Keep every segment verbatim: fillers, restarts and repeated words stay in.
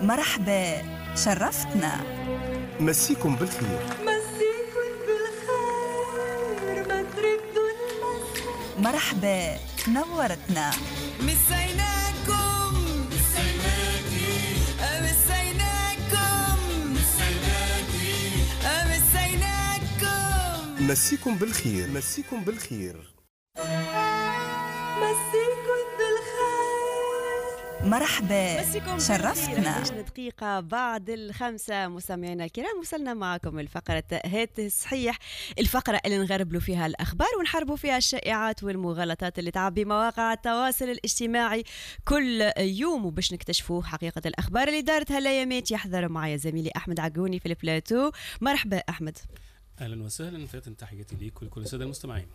مرحبا، شرفتنا. مسيكم بالخير. مسيكم بالخير، ما تردوا المسا. مرحبا، نورتنا. مسيناكم مسيناكي مسيناكم مسيناكي مسيناكم مسيكم بالخير. مسيكم بالخير. مسيكم بالخير. مرحبا، شرفتنا. عشرين دقيقة بعد الخمسة مستمعينا الكرام، وصلنا معكم الفقرة هات الصحيح، الفقرة اللي نغربلوا فيها الأخبار ونحاربوا فيها الشائعات والمغالطات اللي تعبي مواقع التواصل الاجتماعي كل يوم، وباش نكتشفوا حقيقة الأخبار اللي دارت هالأيامات. يحضر معي زميلي أحمد عقوني في البلاتو. مرحبا أحمد. أهلا وسهلا، فاتن تحياتي ليك ولكل السادة المستمعين.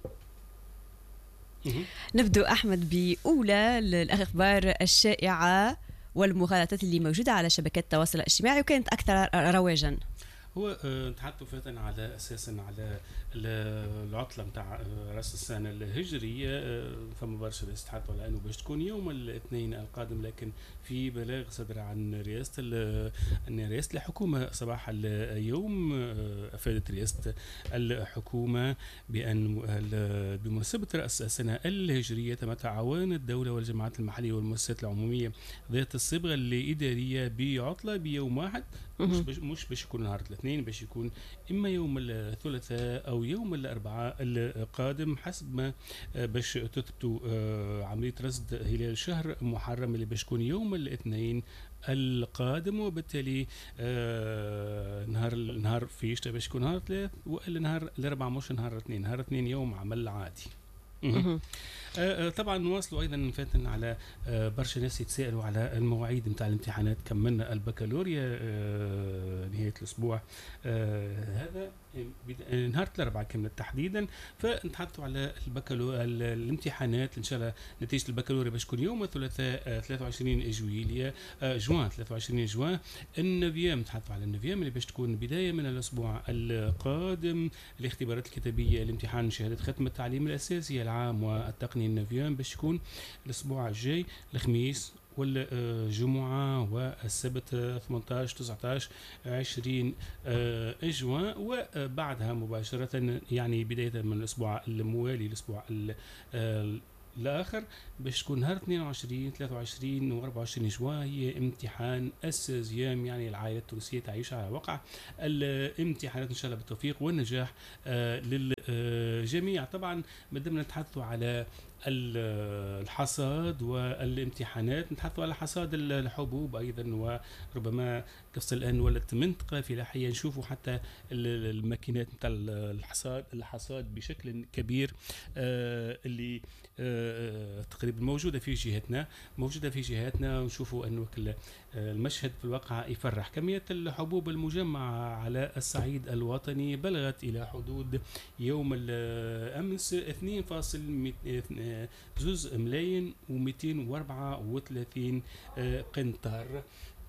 نبدو أحمد بأولى الأخبار الشائعة والمغالطات اللي موجودة على شبكات التواصل الاجتماعي وكانت أكثر رواجا. هو نتحدثوا فاتن على اساسا على العطله نتاع راس السنه الهجريه، فما برشا ناس تحدثوا على انه باش تكون يوم الاثنين القادم، لكن في بلاغ صدر عن رئاسه ان رئاسه الحكومه صباح اليوم افادت رئاسه الحكومه بان بمناسبه راس السنه الهجريه تم تعاون الدوله والجماعات المحليه والمؤسسات العموميه ذات الصبغه الاداريه بعطله بيوم واحد، مش باش مش باش يكون نهار الاثنين، باش يكون اما يوم الثلاثاء او يوم الاربعاء القادم حسب ما باش تثبتوا عمليه رصد هلال شهر محرم اللي باش يكون يوم الاثنين القادم، وبالتالي آه نهار نهار فيشتا باش يكون نهار ثلاث، والا نهار الاربعاء مش نهار الاثنين، نهار الاثنين يوم عمل عادي. آه طبعا نواصلوا ايضا فاتن على آه برشا ناس يتساءلوا على المواعيد نتاع الامتحانات. كملنا البكالوريا آه نهايه الاسبوع آه هذا نهار الاربعاء كامل تحديدا، فنتحدثوا على البكالوريا الامتحانات ان شاء الله. نتيجه البكالوريا باش تكون يوم الثلاثاء ثلاثة وعشرين جويليا آه جوان ثلاثة وعشرين جوان. النوفيام نتحدثوا على النوفيام اللي باش تكون بدايه من الاسبوع القادم. الاختبارات الكتابيه، الامتحان شهاده ختم التعليم الاساسي العام والتقني النوفيام باش تكون الاسبوع الجاي الخميس والجمعة والسبت ثمانية عشر تسعة عشر عشرين جوان، وبعدها مباشرة يعني بداية من الأسبوع الموالي الأسبوع الآخر باش تكون نهار اثنين وعشرين ثلاثة وعشرين و أربعة وعشرين جوان هي امتحان السازيام، يعني العائلة التونسية تعيش على وقع الامتحانات إن شاء الله بالتوفيق والنجاح للجميع. طبعا بدنا نتحدثوا على الحصاد والامتحانات، نتحدثوا على حصاد الحبوب ايضا، وربما قصة الان ولت منطقه فلاحيه نشوفوا حتى الماكينات نتاع الحصاد الحصاد بشكل كبير آه اللي آه تقريبا موجوده في جهتنا موجوده في جهاتنا ونشوفوا انه المشهد في الواقع يفرح. كميه الحبوب المجمعه على الصعيد الوطني بلغت الى حدود يوم الامس اثنين فاصل زوز ملايين ومئتين واربعة وثلاثين قنطار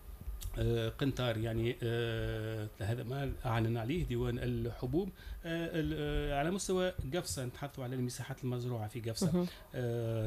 قنطار يعني آه هذا ما أعلن عليه ديوان الحبوب. آه على مستوى قفصة نتحدثوا على المساحات المزروعة في قفصة. آه